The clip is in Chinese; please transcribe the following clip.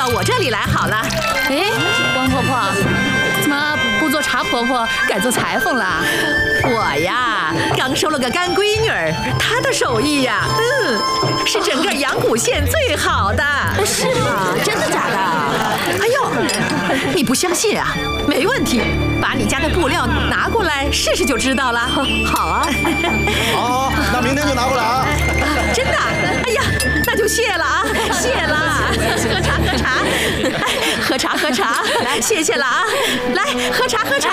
到我这里来好了。 哎，王婆婆，怎么不做茶婆婆，改做裁缝了？ 我呀，刚收了个干闺女儿，她的手艺呀，是整个阳谷县最好的。 是吗？真的假的？ 哎呦，你不相信啊？没问题，把你家的布料拿过来试试就知道了。 好啊。 好，那明天就拿过来啊。 真的？哎呀，那就谢了啊，谢了。喝茶喝茶，哎，喝茶喝茶，来，谢谢了啊，来喝茶喝茶。